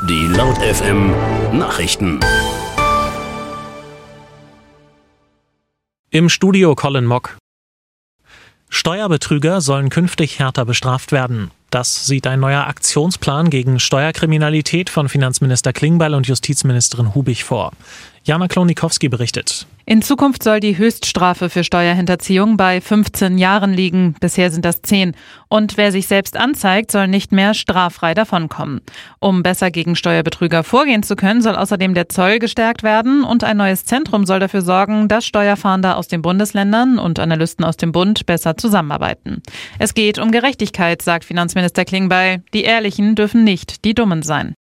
Die Laut FM Nachrichten. Im Studio Colin Mock. Steuerbetrüger sollen künftig härter bestraft werden. Das sieht ein neuer Aktionsplan gegen Steuerkriminalität von Finanzminister Klingbeil und Justizministerin Hubig vor. Jana Klonikowski berichtet. In Zukunft soll die Höchststrafe für Steuerhinterziehung bei 15 Jahren liegen. Bisher sind das 10. Und wer sich selbst anzeigt, soll nicht mehr straffrei davonkommen. Um besser gegen Steuerbetrüger vorgehen zu können, soll außerdem der Zoll gestärkt werden und ein neues Zentrum soll dafür sorgen, dass Steuerfahnder aus den Bundesländern und Analysten aus dem Bund besser zusammenarbeiten. Es geht um Gerechtigkeit, sagt Finanzminister Klingbeil. Die Ehrlichen dürfen nicht die Dummen sein.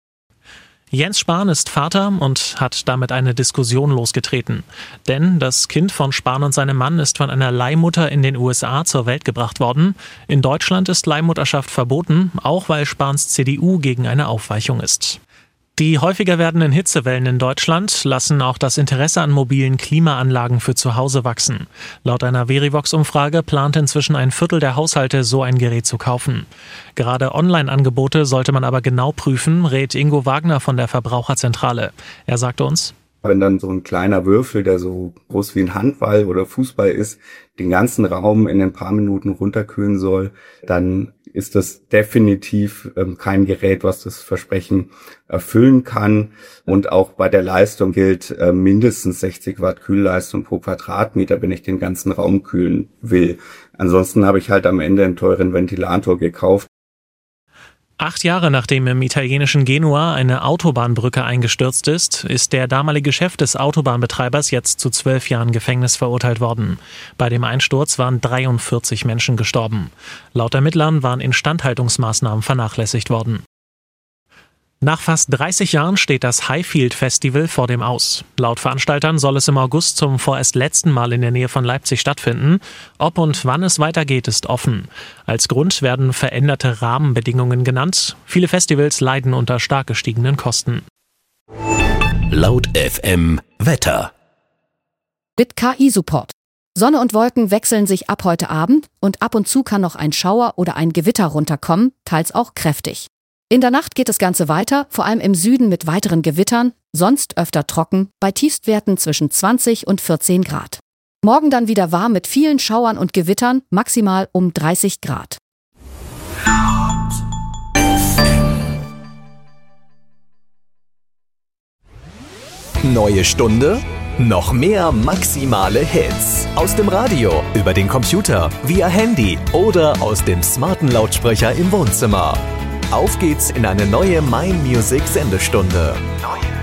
Jens Spahn ist Vater und hat damit eine Diskussion losgetreten. Denn das Kind von Spahn und seinem Mann ist von einer Leihmutter in den USA zur Welt gebracht worden. In Deutschland ist Leihmutterschaft verboten, auch weil Spahns CDU gegen eine Aufweichung ist. Die häufiger werdenden Hitzewellen in Deutschland lassen auch das Interesse an mobilen Klimaanlagen für zu Hause wachsen. Laut einer Verivox-Umfrage plant inzwischen ein Viertel der Haushalte, so ein Gerät zu kaufen. Gerade Online-Angebote sollte man aber genau prüfen, rät Ingo Wagner von der Verbraucherzentrale. Er sagte uns: Wenn dann so ein kleiner Würfel, der so groß wie ein Handball oder Fußball ist, den ganzen Raum in ein paar Minuten runterkühlen soll, dann ist das definitiv kein Gerät, was das Versprechen erfüllen kann. Und auch bei der Leistung gilt mindestens 60 Watt Kühlleistung pro Quadratmeter, wenn ich den ganzen Raum kühlen will. Ansonsten habe ich halt am Ende einen teuren Ventilator gekauft. 8 Jahre nachdem im italienischen Genua eine Autobahnbrücke eingestürzt ist der damalige Chef des Autobahnbetreibers jetzt zu 12 Jahren Gefängnis verurteilt worden. Bei dem Einsturz waren 43 Menschen gestorben. Laut Ermittlern waren Instandhaltungsmaßnahmen vernachlässigt worden. Nach fast 30 Jahren steht das Highfield Festival vor dem Aus. Laut Veranstaltern soll es im August zum vorerst letzten Mal in der Nähe von Leipzig stattfinden. Ob und wann es weitergeht, ist offen. Als Grund werden veränderte Rahmenbedingungen genannt. Viele Festivals leiden unter stark gestiegenen Kosten. Laut FM Wetter. Mit KI-Support. Sonne und Wolken wechseln sich ab heute Abend und ab und zu kann noch ein Schauer oder ein Gewitter runterkommen, teils auch kräftig. In der Nacht geht das Ganze weiter, vor allem im Süden mit weiteren Gewittern, sonst öfter trocken, bei Tiefstwerten zwischen 20 und 14 Grad. Morgen dann wieder warm mit vielen Schauern und Gewittern, maximal um 30 Grad. Neue Stunde? Noch mehr maximale Hits. Aus dem Radio, über den Computer, via Handy oder aus dem smarten Lautsprecher im Wohnzimmer. Auf geht's in eine neue My Music Sendestunde. Neue